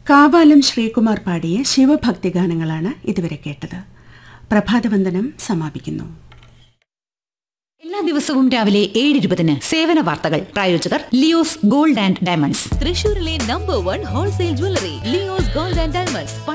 കാവാലം ശ്രീകുമാർ പാടിയ ശിവഭക്തി ഗാനങ്ങളാണ് ഇതുവരെ കേട്ടത്. പ്രഭാതവന്ദനം സമാപിക്കുന്നു. എല്ലാ ദിവസവും രാവിലെ 7:20 സേവന വാർത്തകൾ. പ്രായോജകർ ലിയോസ് ഗോൾഡ് ആൻഡ് ഡയമണ്ട്സ്, തൃശൂരിലെ number 1 wholesale jewellery Leo's gold and diamonds.